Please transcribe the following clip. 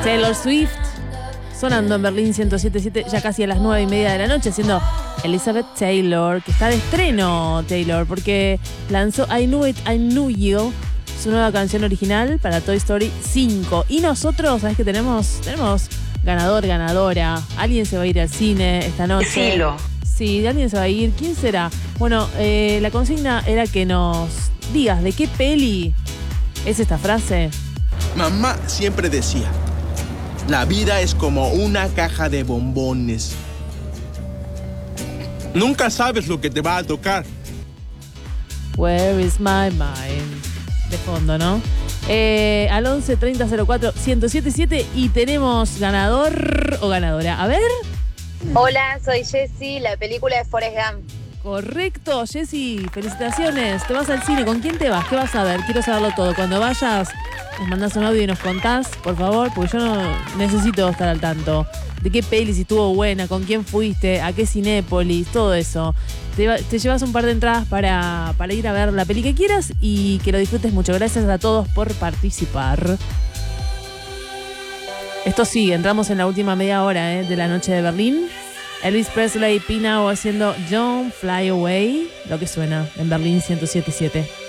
Taylor Swift sonando en Berlín 107.7, ya casi a las 9:30 de la noche, siendo Elizabeth Taylor, que está de estreno Taylor, porque lanzó I Knew It, I Knew You, su nueva canción original para Toy Story 5. Y nosotros, ¿sabes qué tenemos? Tenemos ganador, ganadora. Alguien se va a ir al cine esta noche. Decilo. Sí, alguien se va a ir. ¿Quién será? Bueno, la consigna era que nos digas de qué peli es esta frase. Mamá siempre decía, la vida es como una caja de bombones. Nunca sabes lo que te va a tocar. Where is my mind? De fondo, ¿no? Al 11 30 04 1077 y tenemos ganador o ganadora. A ver. Hola, soy Jessie, la película de Forrest Gump. Correcto, Jessy, felicitaciones. Te vas al cine, ¿con quién te vas? ¿Qué vas a ver? Quiero saberlo todo. Cuando vayas, nos mandás un audio y nos contás, por favor, porque yo no necesito estar al tanto. ¿De qué peli, si estuvo buena? ¿Con quién fuiste? ¿A qué Cinépolis? Todo eso. Te llevas un par de entradas para ir a ver la peli que quieras y que lo disfrutes mucho. Gracias a todos por participar. Esto sí, entramos en la última media hora de la noche de Berlín. Elvis Presley y Pina haciendo Don't Fly Away, lo que suena en Berlín 107.7.